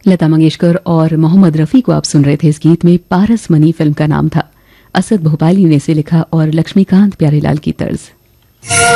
लता मंगेशकर और मोहम्मद रफी को आप सुन रहे थे। इस गीत में पारस मनी फिल्म का नाम था। असद भोपाली ने इसे लिखा और लक्ष्मीकांत प्यारेलाल की तर्ज।